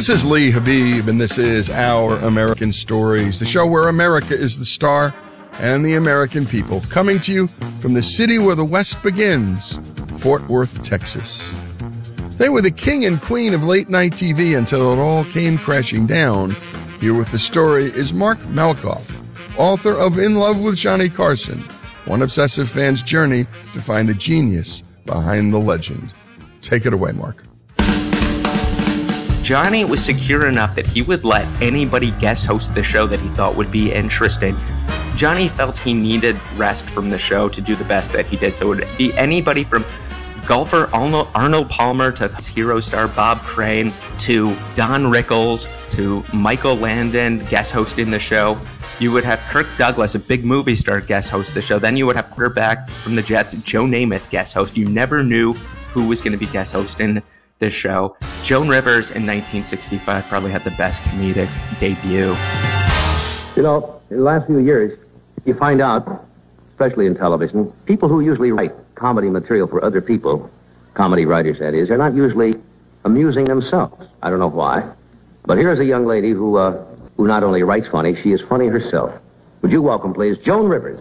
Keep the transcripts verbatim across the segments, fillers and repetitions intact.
This is Lee Habib, and this is Our American Stories, the show where America is the star and the American people, coming to you from the city where the West begins, Fort Worth, Texas. They were the king and queen of late-night T V until it all came crashing down. Here with the story is Mark Malkoff, author of In Love with Johnny Carson, one obsessive fan's journey to find the genius behind the legend. Take it away, Mark. Johnny was secure enough that he would let anybody guest host the show that he thought would be interesting. Johnny felt he needed rest from the show to do the best that he did. So it would be anybody from golfer Arnold, Arnold Palmer to hero star Bob Crane to Don Rickles to Michael Landon guest hosting the show. You would have Kirk Douglas, a big movie star, guest host the show. Then you would have quarterback from the Jets, Joe Namath, guest host. You never knew who was going to be guest hosting this show. Joan Rivers in nineteen sixty-five probably had the best comedic debut. You know, in the last few years, you find out, especially in television, people who usually write comedy material for other people, comedy writers that is, are not usually amusing themselves. I don't know why. But here's a young lady who, uh, who not only writes funny, she is funny herself. Would you welcome, please, Joan Rivers.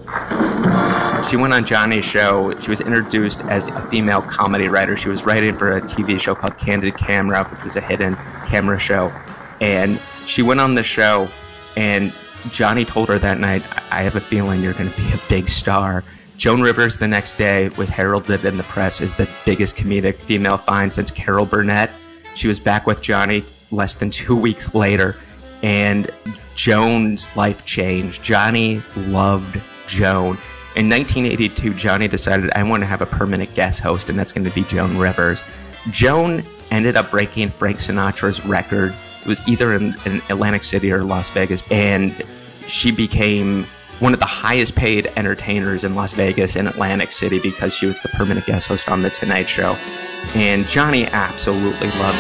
She went on Johnny's show. She was introduced as a female comedy writer. She was writing for a T V show called Candid Camera, which was a hidden camera show. And she went on the show, and Johnny told her that night, I have a feeling you're going to be a big star. Joan Rivers the next day was heralded in the press as the biggest comedic female find since Carol Burnett. She was back with Johnny less than two weeks later, and Joan's life changed. Johnny loved Joan. In nineteen eighty-two, Johnny decided, I want to have a permanent guest host, and that's going to be Joan Rivers. Joan ended up breaking Frank Sinatra's record. It was either in, in Atlantic City or Las Vegas, and she became one of the highest paid entertainers in Las Vegas and Atlantic City because she was the permanent guest host on The Tonight Show. And Johnny absolutely loved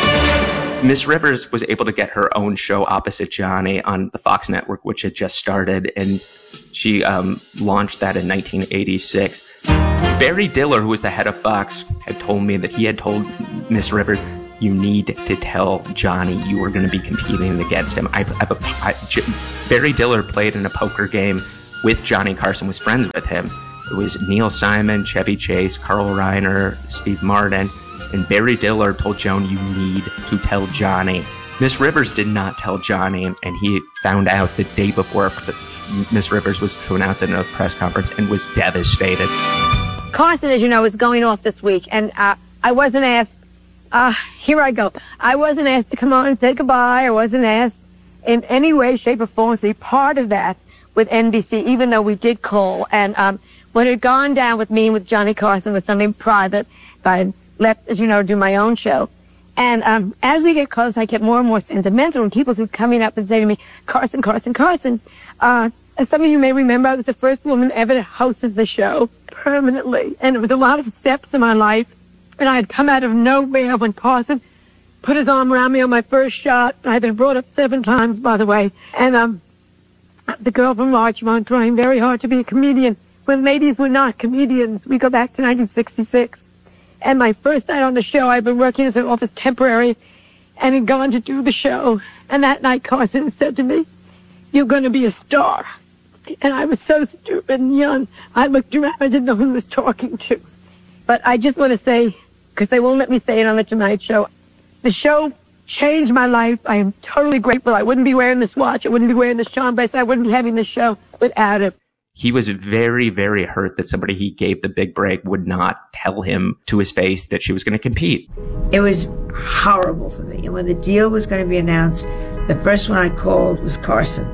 her. Miss Rivers was able to get her own show opposite Johnny on the Fox network, which had just started, and she um, launched that in nineteen eighty-six. Barry Diller, who was the head of Fox, had told me that he had told Miss Rivers, you need to tell Johnny you were going to be competing against him. I've, I've a, I, J- Barry Diller played in a poker game with Johnny Carson, was friends with him. It was Neil Simon, Chevy Chase, Carl Reiner, Steve Martin, and Barry Diller told Joan, you need to tell Johnny. Miss Rivers did not tell Johnny, and he found out the day before that Miss Rivers was to announce it in a press conference and was devastated. Carson, as you know, is going off this week, and uh, I wasn't asked. Uh, here I go. I wasn't asked to come on and say goodbye. I wasn't asked in any way, shape, or form to be part of that with N B C, even though we did call. And um, what had gone down with me and with Johnny Carson was something private. I had left, as you know, to do my own show. And um, as we get close, I get more and more sentimental, and people keep coming up and saying to me, Carson, Carson, Carson. Uh, as some of you may remember, I was the first woman ever to host the show permanently. And it was a lot of steps in my life. And I had come out of nowhere when Carson put his arm around me on my first shot. I had been brought up seven times, by the way. And um, the girl from Larchmont trying very hard to be a comedian when ladies were not comedians. We go back to nineteen sixty-six. And my first night on the show, I'd been working as an office temporary and had gone to do the show. And that night, Carson said to me, you're going to be a star. And I was so stupid and young. I looked around, I didn't know who I was talking to. But I just want to say, because they won't let me say it on the Tonight Show, the show changed my life. I am totally grateful. I wouldn't be wearing this watch. I wouldn't be wearing this Sean Bass. I wouldn't be having this show without it. He was very, very hurt that somebody he gave the big break would not tell him to his face that she was going to compete. It was horrible for me. And when the deal was going to be announced, the first one I called was Carson.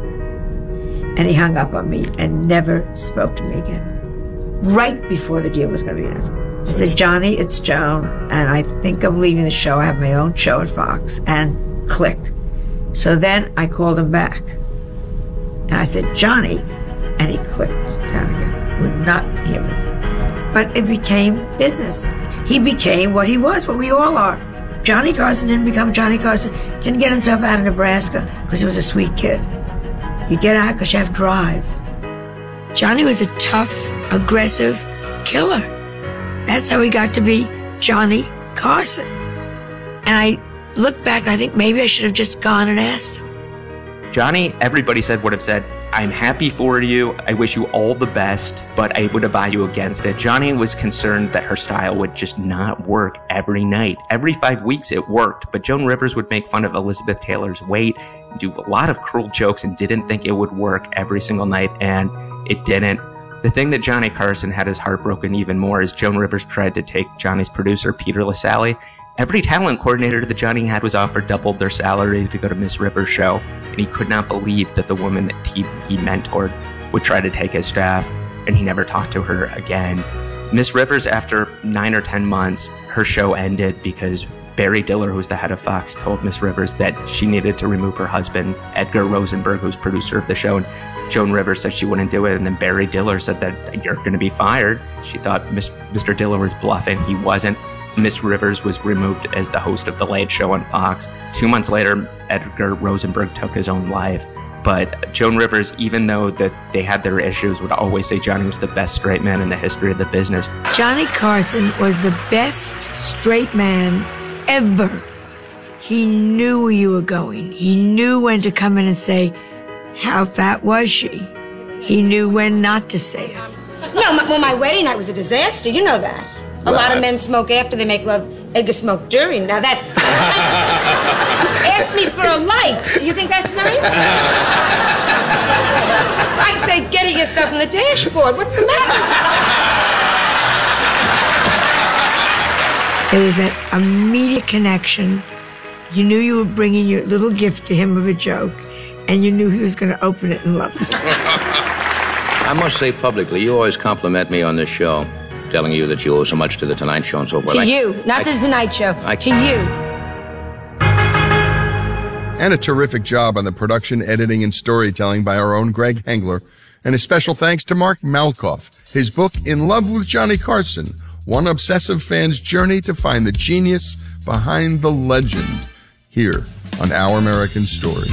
And he hung up on me and never spoke to me again. Right before the deal was going to be announced. I said, Johnny, it's Joan, and I think I'm leaving the show. I have my own show at Fox, and click. So then I called him back. And I said, Johnny, and he clicked down again. Would not hear me. But it became business. He became what he was, what we all are. Johnny Carson didn't become Johnny Carson, didn't get himself out of Nebraska because he was a sweet kid. You get out because you have drive. Johnny was a tough, aggressive killer. That's how he got to be Johnny Carson. And I look back and I think maybe I should have just gone and asked him. Johnny, everybody said, would have said, I'm happy for you. I wish you all the best, but I would advise you against it. Johnny was concerned that her style would just not work every night. Every five weeks it worked, but Joan Rivers would make fun of Elizabeth Taylor's weight, do a lot of cruel jokes, and didn't think it would work every single night, and it didn't. The thing that Johnny Carson had his heart broken even more is Joan Rivers tried to take Johnny's producer, Peter LaSalle. Every talent coordinator that Johnny had was offered doubled their salary to go to Miss Rivers' show, and he could not believe that the woman that he, he mentored would try to take his staff, and he never talked to her again. Miss Rivers, after nine or ten months, her show ended because Barry Diller, who's the head of Fox, told Miss Rivers that she needed to remove her husband, Edgar Rosenberg, who's producer of the show, and Joan Rivers said she wouldn't do it, and then Barry Diller said that you're going to be fired. She thought Miss, Mister Diller was bluffing. He wasn't. Miss Rivers was removed as the host of The Late Show on Fox. Two months later, Edgar Rosenberg took his own life. But Joan Rivers, even though that they had their issues, would always say Johnny was the best straight man in the history of the business. Johnny Carson was the best straight man ever. He knew where you were going. He knew when to come in and say, how fat was she? He knew when not to say it. No, my, well, my wedding night was a disaster. You know that. A lot of men smoke after they make love. Edgar smoked during. Now that's... Ask me for a light. You think that's nice? I say, get it yourself in the dashboard. What's the matter? There was that immediate connection. You knew you were bringing your little gift to him of a joke, and you knew he was going to open it and love it. I must say publicly, you always compliment me on this show, telling you that you owe so much to The Tonight Show and so forth. To I, you, not I, to The Tonight Show. I, to you. And a terrific job on the production, editing, and storytelling by our own Greg Hengler. And a special thanks to Mark Malkoff. His book, In Love with Johnny Carson, one obsessive fan's journey to find the genius behind the legend, here on Our American Stories.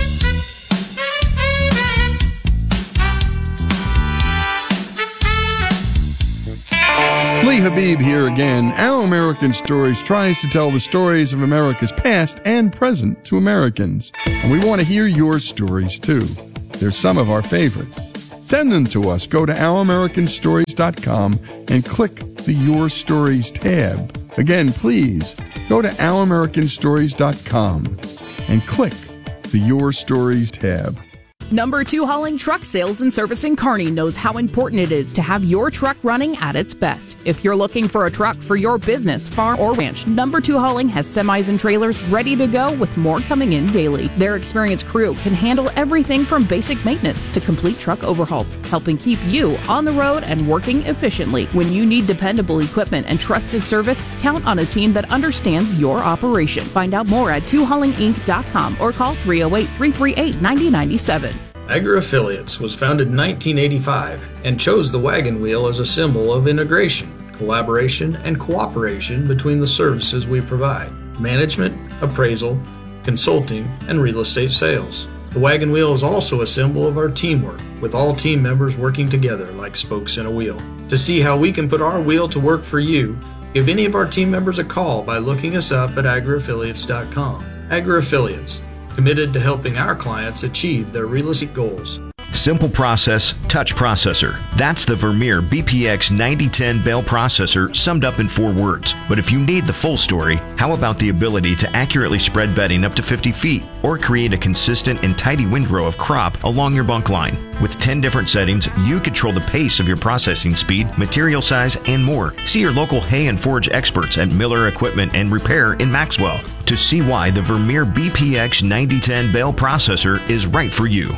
Lee Habib here again. Our American Stories tries to tell the stories of America's past and present to Americans. And we want to hear your stories, too. They're some of our favorites. Send them to us. Go to our american stories dot com and click the Your Stories tab. Again, please go to our american stories dot com and click the Your Stories tab. Number two Hauling Truck Sales and Service in Kearney knows how important it is to have your truck running at its best. If you're looking for a truck for your business, farm, or ranch, Number two Hauling has semis and trailers ready to go with more coming in daily. Their experienced crew can handle everything from basic maintenance to complete truck overhauls, helping keep you on the road and working efficiently. When you need dependable equipment and trusted service, count on a team that understands your operation. Find out more at two hauling inc dot com or call three oh eight, three three eight, nine oh nine seven. Agri Affiliates was founded in nineteen eighty-five and chose the wagon wheel as a symbol of integration, collaboration, and cooperation between the services we provide: management, appraisal, consulting, and real estate sales. The wagon wheel is also a symbol of our teamwork, with all team members working together like spokes in a wheel. To see how we can put our wheel to work for you, give any of our team members a call by looking us up at agri affiliates dot com. Agri Affiliates, committed to helping our clients achieve their real estate goals. Simple process, touch processor. That's the Vermeer B P X ninety ten bale processor summed up in four words. But if you need the full story, how about the ability to accurately spread bedding up to fifty feet or create a consistent and tidy windrow of crop along your bunk line? With ten different settings, you control the pace of your processing speed, material size, and more. See your local hay and forage experts at Miller Equipment and Repair in Maxwell to see why the Vermeer B P X ninety ten bale processor is right for you.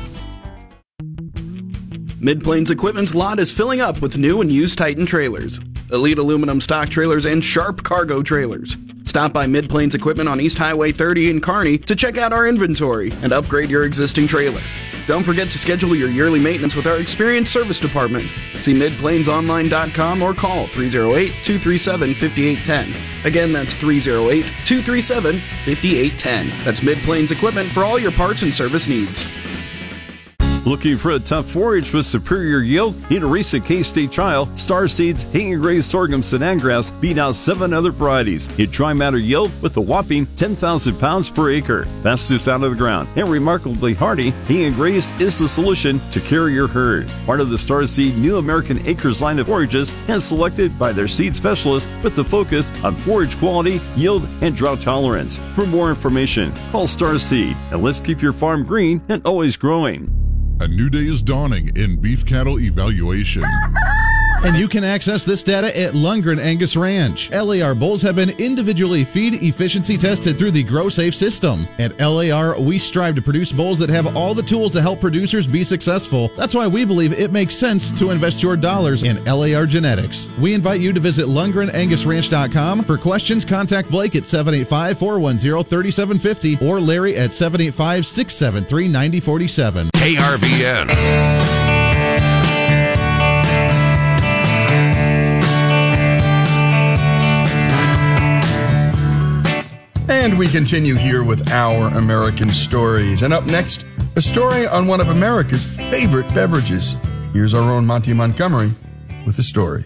Mid-Plains Equipment's lot is filling up with new and used Titan trailers, Elite aluminum stock trailers, and Sharp cargo trailers. Stop by Mid-Plains Equipment on East Highway thirty in Kearney to check out our inventory and upgrade your existing trailer. Don't forget to schedule your yearly maintenance with our experienced service department. See mid plains online dot com or call three oh eight, two three seven, five eight one zero. Again, that's three oh eight, two three seven, five eight one zero. That's Mid-Plains Equipment for all your parts and service needs. Looking for a tough forage with superior yield? In a recent K-State trial, Star Seeds Hay and Graze Sorghum Sudan Grass beat out seven other varieties in dry matter yield with a whopping ten thousand pounds per acre. Fastest out of the ground and remarkably hardy, Hay and Graze is the solution to carry your herd. Part of the Star Seed New American Acres line of forages and selected by their seed specialist with the focus on forage quality, yield, and drought tolerance. For more information, call Star Seed and let's keep your farm green and always growing. A new day is dawning in beef cattle evaluation. And you can access this data at Lundgren Angus Ranch. L A R bulls have been individually feed efficiency tested through the GrowSafe system. At L A R, we strive to produce bulls that have all the tools to help producers be successful. That's why we believe it makes sense to invest your dollars in L A R genetics. We invite you to visit Lundgren Angus Ranch dot com. For questions, contact Blake at seven eight five, four one zero, three seven five zero or Larry at seven eight five, six seven three, nine zero four seven. A R V N. And we continue here with Our American Stories. And up next, a story on one of America's favorite beverages. Here's our own Monty Montgomery with the story.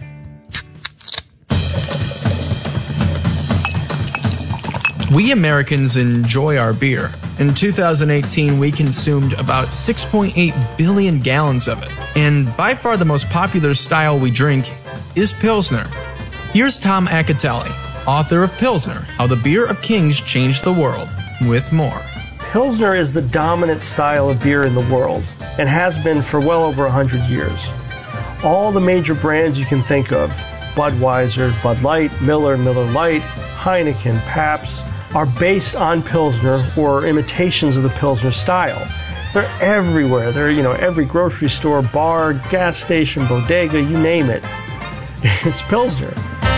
We Americans enjoy our beer. In two thousand eighteen, we consumed about six point eight billion gallons of it. And by far the most popular style we drink is Pilsner. Here's Tom Acatelli, author of Pilsner, How the Beer of Kings Changed the World, with more. Pilsner is the dominant style of beer in the world and has been for well over one hundred years. All the major brands you can think of, Budweiser, Bud Light, Miller, Miller Lite, Heineken, Pabst, are based on Pilsner or imitations of the Pilsner style. They're everywhere. They're, you know, every grocery store, bar, gas station, bodega, you name it. It's Pilsner.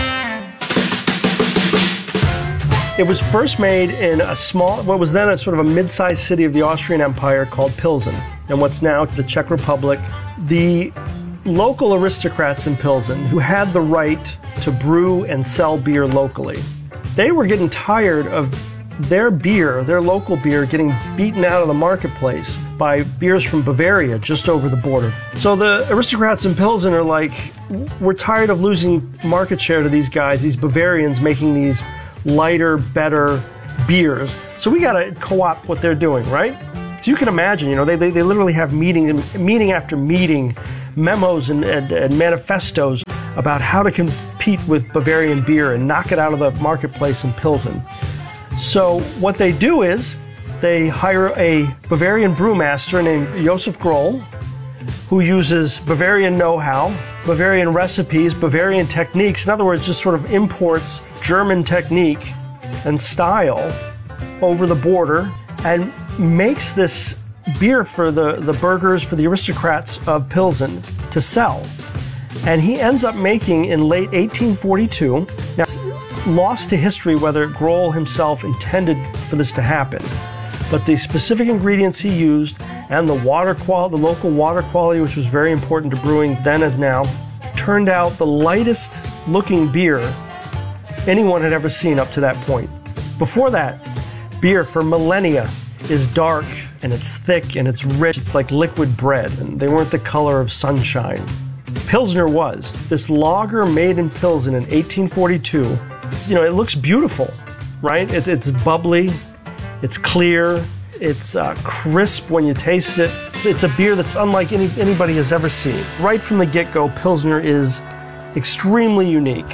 It was first made in a small, what was then a sort of a mid-sized city of the Austrian Empire called Pilsen, and what's now the Czech Republic. The local aristocrats in Pilsen, who had the right to brew and sell beer locally, they were getting tired of their beer, their local beer, getting beaten out of the marketplace by beers from Bavaria just over the border. So the aristocrats in Pilsen are like, we're tired of losing market share to these guys, these Bavarians making these lighter, better beers. So we got to co-opt what they're doing, right? So you can imagine, you know, they, they, they literally have meeting, meeting after meeting, memos and, and, and manifestos about how to compete with Bavarian beer and knock it out of the marketplace in Pilsen. So what they do is they hire a Bavarian brewmaster named Josef Groll, who uses Bavarian know-how, Bavarian recipes, Bavarian techniques. In other words, just sort of imports German technique and style over the border and makes this beer for the, the burghers, for the aristocrats of Pilsen to sell. And he ends up making in late eighteen forty-two, now it's lost to history whether Groll himself intended for this to happen, but the specific ingredients he used and the water quality, the local water quality, which was very important to brewing then as now, turned out the lightest looking beer anyone had ever seen up to that point. Before that, beer for millennia is dark and it's thick and it's rich. It's like liquid bread, and they weren't the color of sunshine. Pilsner was. This lager made in Pilsen in eighteen forty-two, you know, it looks beautiful, right? It, it's bubbly, it's clear, it's uh, crisp when you taste it. It's, it's a beer that's unlike any, anybody has ever seen. Right from the get-go, Pilsner is extremely unique.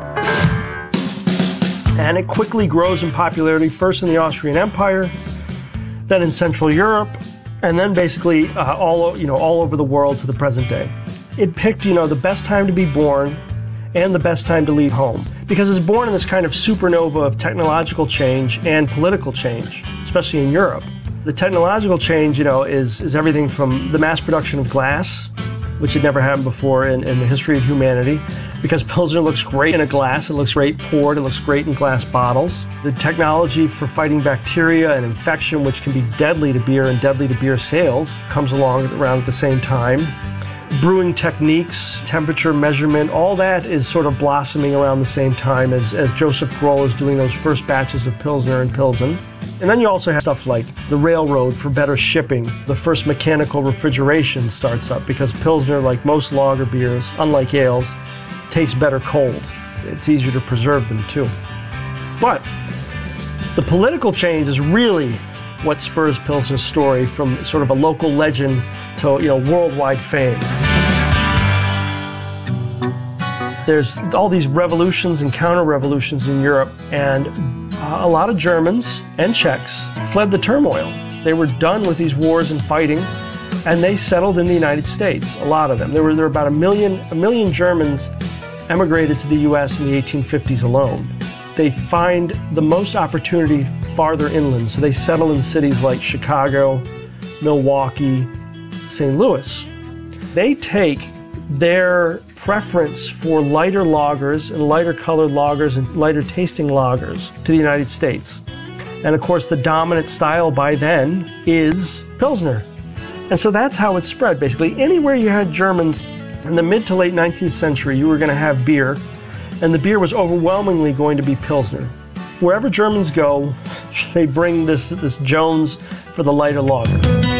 And it quickly grows in popularity, first in the Austrian Empire, then in Central Europe, and then basically uh, all, you know, all over the world to the present day. It picked, you know, the best time to be born and the best time to leave home, because it's born in this kind of supernova of technological change and political change, especially in Europe. The technological change, you know, is, is everything from the mass production of glass, which had never happened before in, in the history of humanity, because Pilsner looks great in a glass, it looks great poured, it looks great in glass bottles. The technology for fighting bacteria and infection, which can be deadly to beer and deadly to beer sales, comes along around at the same time. Brewing techniques, temperature measurement, all that is sort of blossoming around the same time as, as Josef Groll is doing those first batches of Pilsner in Pilsen. And then you also have stuff like the railroad for better shipping. The first mechanical refrigeration starts up because Pilsner, like most lager beers, unlike ales, tastes better cold. It's easier to preserve them too. But the political change is really what spurs Pilsner's story from sort of a local legend to, you know, worldwide fame. There's all these revolutions and counter-revolutions in Europe, and uh, a lot of Germans and Czechs fled the turmoil. They were done with these wars and fighting, and they settled in the United States, a lot of them. There were, there were about a million, a million Germans emigrated to the U S in the eighteen fifties alone. They find the most opportunity farther inland, so they settle in cities like Chicago, Milwaukee, Saint Louis. They take their preference for lighter lagers and lighter colored lagers and lighter tasting lagers to the United States. And of course, the dominant style by then is Pilsner. And so that's how it spread, basically. Anywhere you had Germans in the mid to late nineteenth century, you were going to have beer, and the beer was overwhelmingly going to be Pilsner. Wherever Germans go, they bring this, this Jones for the lighter lager.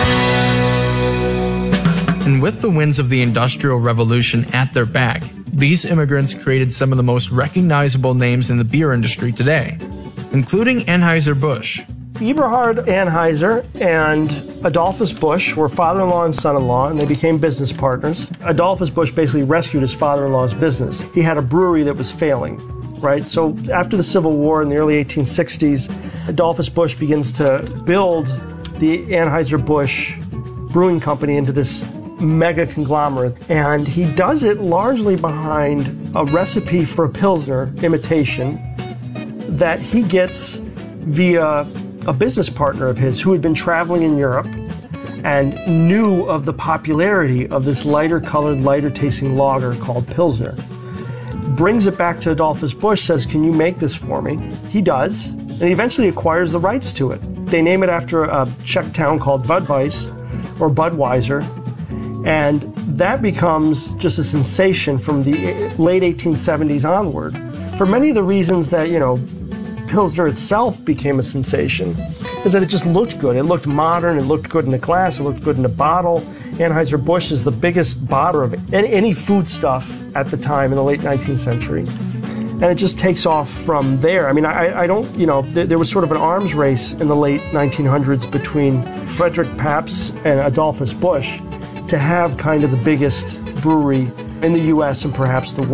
And with the winds of the Industrial Revolution at their back, these immigrants created some of the most recognizable names in the beer industry today, including Anheuser-Busch. Eberhard Anheuser and Adolphus Busch were father-in-law and son-in-law, and they became business partners. Adolphus Busch basically rescued his father-in-law's business. He had a brewery that was failing, right? So after the Civil War in the early eighteen sixties, Adolphus Busch begins to build the Anheuser-Busch Brewing Company into this mega conglomerate, and he does it largely behind a recipe for a Pilsner imitation that he gets via a business partner of his who had been traveling in Europe and knew of the popularity of this lighter colored, lighter tasting lager called Pilsner. Brings it back to Adolphus Busch, says, "Can you make this for me?" He does, and he eventually acquires the rights to it. They name it after a Czech town called Budweis, or Budweiser, and that becomes just a sensation from the late eighteen seventies onward. For many of the reasons that, you know, Pilsner itself became a sensation, is that it just looked good. It looked modern, it looked good in the glass, it looked good in the bottle. Anheuser-Busch is the biggest bottler of any, any food stuff at the time in the late nineteenth century. And it just takes off from there. I mean, I, I don't, you know, th- there was sort of an arms race in the late nineteen hundreds between Frederick Pabst and Adolphus Busch to have kind of the biggest brewery in the U S and perhaps the world.